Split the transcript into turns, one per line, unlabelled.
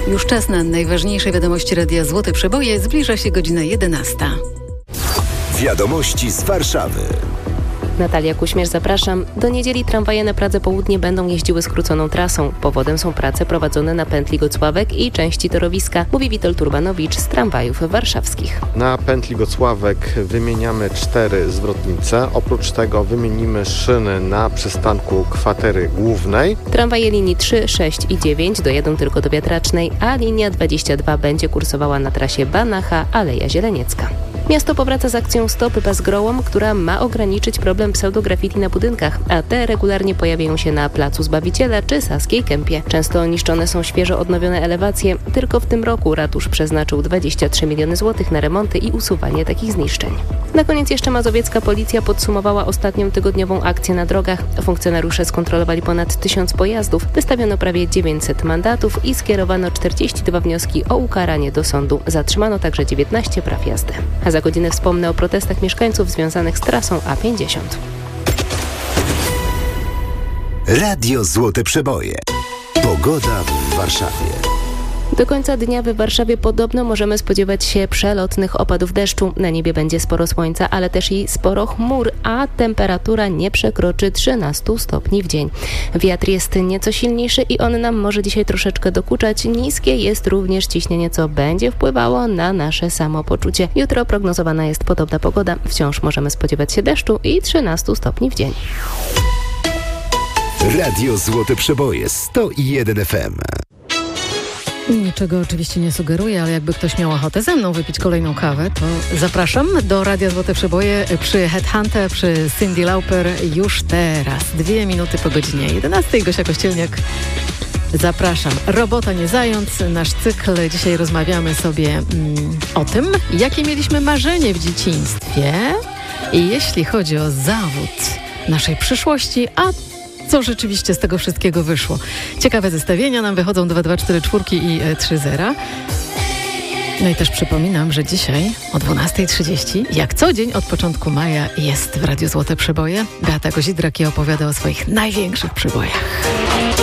Już czas na najważniejsze wiadomości Radia Złote Przeboje. Zbliża się godzina 11.
Wiadomości z Warszawy.
Natalia Kuśmierz, zapraszam. Do niedzieli tramwaje na Pradze Południe będą jeździły skróconą trasą. Powodem są prace prowadzone na pętli Gocławek i części torowiska, mówi Witold Urbanowicz z Tramwajów Warszawskich.
Na pętli Gocławek wymieniamy 4 zwrotnice. Oprócz tego wymienimy szyny na przystanku Kwatery Głównej.
Tramwaje linii 3, 6 i 9 dojadą tylko do Wiatracznej, a linia 22 będzie kursowała na trasie Banacha, Aleja Zieleniecka. Miasto powraca z akcją Stop Bazgrołom, która ma ograniczyć problem pseudograffiti na budynkach, a te regularnie pojawiają się na Placu Zbawiciela czy Saskiej Kępie. Często niszczone są świeżo odnowione elewacje. Tylko w tym roku ratusz przeznaczył 23 miliony złotych na remonty i usuwanie takich zniszczeń. Na koniec jeszcze mazowiecka policja podsumowała ostatnią tygodniową akcję na drogach. Funkcjonariusze skontrolowali ponad 1000 pojazdów, wystawiono prawie 900 mandatów i skierowano 42 wnioski o ukaranie do sądu. Zatrzymano także 19 praw jazdy. A za godzinę wspomnę o protestach mieszkańców związanych z trasą A50.
Radio Złote Przeboje. Pogoda w Warszawie.
Do końca dnia w Warszawie podobno możemy spodziewać się przelotnych opadów deszczu. Na niebie będzie sporo słońca, ale też i sporo chmur, a temperatura nie przekroczy 13 stopni w dzień. Wiatr jest nieco silniejszy i on nam może dzisiaj troszeczkę dokuczać. Niskie jest również ciśnienie, co będzie wpływało na nasze samopoczucie. Jutro prognozowana jest podobna pogoda. Wciąż możemy spodziewać się deszczu i 13 stopni w dzień.
Radio Złote Przeboje 101 FM.
Niczego oczywiście nie sugeruję, ale jakby ktoś miał ochotę ze mną wypić kolejną kawę, to zapraszam do Radia Złote Przeboje przy Headhunter, przy Cyndi Lauper już teraz. 2 minuty po godzinie 11. Gosia Kościelniak. Zapraszam. Robota nie zając. Nasz cykl. Dzisiaj rozmawiamy sobie o tym, jakie mieliśmy marzenie w dzieciństwie i jeśli chodzi o zawód naszej przyszłości, a co rzeczywiście z tego wszystkiego wyszło. Ciekawe zestawienia nam wychodzą 2, 2, 4, 4 i 3 zera. No i też przypominam, że dzisiaj o 12:30, jak co dzień od początku maja, jest w Radiu Złote Przeboje. Beata Kozidrak opowiada o swoich największych przebojach.